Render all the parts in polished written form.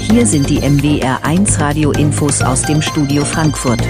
Hier sind die MWR1 Radio-Infos aus dem Studio Frankfurt.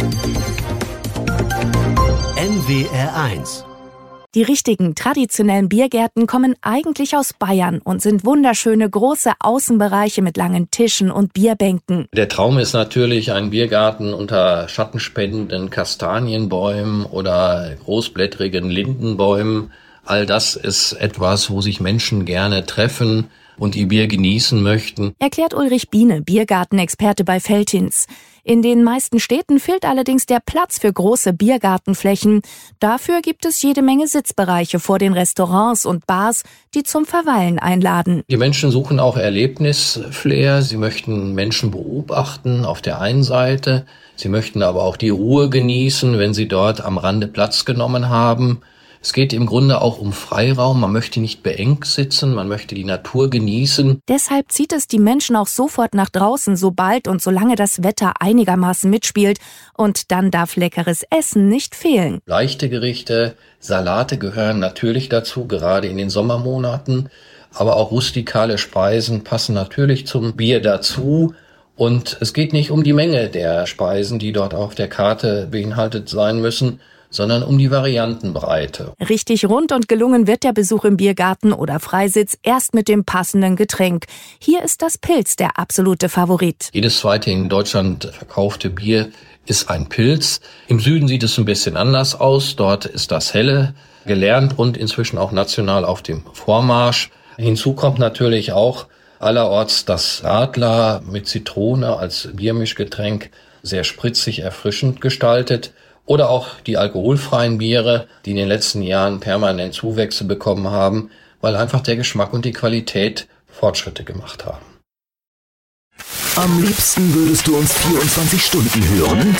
MWR1. Die richtigen traditionellen Biergärten kommen eigentlich aus Bayern und sind wunderschöne große Außenbereiche mit langen Tischen und Bierbänken. Der Traum ist natürlich ein Biergarten unter schattenspendenden Kastanienbäumen oder großblättrigen Lindenbäumen. All das ist etwas, wo sich Menschen gerne treffen und ihr Bier genießen möchten. Erklärt Ulrich Biene, Biergartenexperte bei Veltins. In den meisten Städten fehlt allerdings der Platz für große Biergartenflächen. Dafür gibt es jede Menge Sitzbereiche vor den Restaurants und Bars, die zum Verweilen einladen. Die Menschen suchen auch Erlebnisflair. Sie möchten Menschen beobachten auf der einen Seite. Sie möchten aber auch die Ruhe genießen, wenn sie dort am Rande Platz genommen haben. Es geht im Grunde auch um Freiraum. Man möchte nicht beengt sitzen, man möchte die Natur genießen. Deshalb zieht es die Menschen auch sofort nach draußen, sobald und solange das Wetter einigermaßen mitspielt. Und dann darf leckeres Essen nicht fehlen. Leichte Gerichte, Salate gehören natürlich dazu, gerade in den Sommermonaten. Aber auch rustikale Speisen passen natürlich zum Bier dazu. Und es geht nicht um die Menge der Speisen, die dort auf der Karte beinhaltet sein müssen, sondern um die Variantenbreite. Richtig rund und gelungen wird der Besuch im Biergarten oder Freisitz erst mit dem passenden Getränk. Hier ist das Pils der absolute Favorit. Jedes zweite in Deutschland verkaufte Bier ist ein Pils. Im Süden sieht es ein bisschen anders aus. Dort ist das Helle gelernt und inzwischen auch national auf dem Vormarsch. Hinzu kommt natürlich auch allerorts das Radler mit Zitrone als Biermischgetränk, sehr spritzig, erfrischend gestaltet. Oder auch die alkoholfreien Biere, die in den letzten Jahren permanent Zuwächse bekommen haben, weil einfach der Geschmack und die Qualität Fortschritte gemacht haben. Am liebsten würdest du uns 24 Stunden hören?